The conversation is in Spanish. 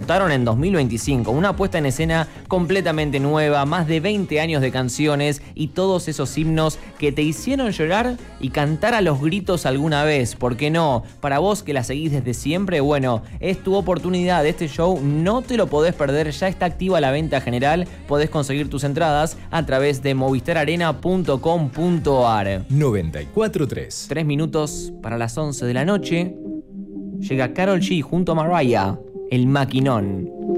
debutaron en 2025. Una puesta en escena completamente nueva, más de 20 años de canciones y todos esos himnos que te hicieron llorar y cantar a los gritos alguna vez. ¿Por qué no? Para vos que la seguís desde siempre, bueno, es tu oportunidad. Este show no te lo podés perder, ya está activa la venta general. Podés conseguir tus entradas a través de movistararena.com.ar. 94.3. 3 minutos para las 11 de la noche. Llega Karol G junto a Mariah, El Maquinón.